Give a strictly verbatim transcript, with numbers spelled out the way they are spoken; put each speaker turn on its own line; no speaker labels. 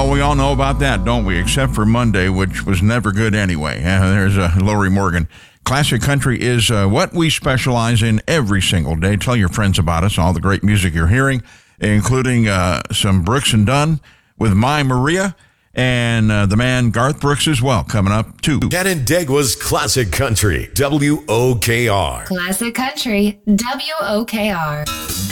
Well, we all know about that, don't we? Except for Monday, which was never good anyway. Uh, there's uh, Lori Morgan. Classic country is uh, what we specialize in every single day. Tell your friends about us, all the great music you're hearing, including uh, some Brooks and Dunn with My Maria, and uh, the man Garth Brooks as well, coming up too.
Canandaigua's Classic Country, W O K R.
Classic Country, W O K R.